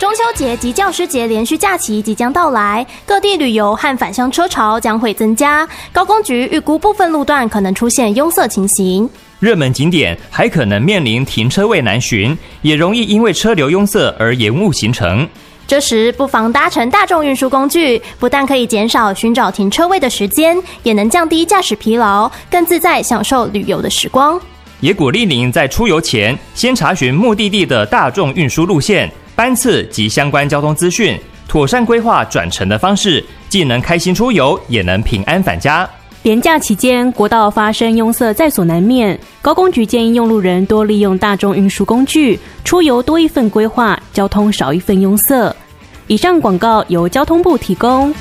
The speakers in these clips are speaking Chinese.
中秋节及教师节连续假期即将到来，各地旅游和返乡车潮将会增加。高工局预估部分路段可能出现拥塞情形， 热门景点还可能面临停车位难寻，也容易因为车流拥塞而延误行程。 这时不妨搭乘大众运输工具，不但可以减少寻找停车位的时间，也能降低驾驶疲劳，更自在享受旅游的时光。 也鼓励您在出游前先查询目的地的大众运输路线、班次及相关交通资讯，妥善规划转乘的方式，既能开心出游，也能平安返家。 连假期间国道发生拥塞在所难免，高工局建议用路人多利用大众运输工具，出游多一份规划，交通少一份拥塞。以上广告由交通部提供。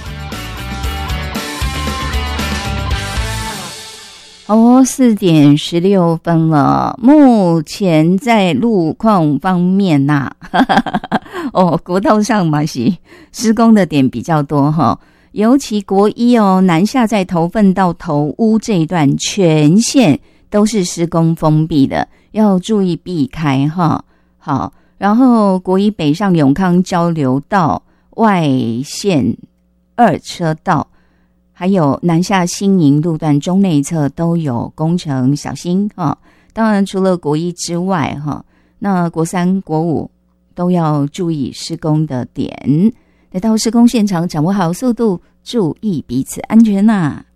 4点16分了。目前在路况方面国道上嘛是施工的点比较多尤其国一南下在头份到头屋这一段全线都是施工封闭的，要注意避开好，然后国一北上永康交流道外线2车道，还有南下新营路段中内侧都有工程，小心当然除了国一之外那国三国五都要注意施工的点。来到施工现场，掌握好速度，注意彼此安全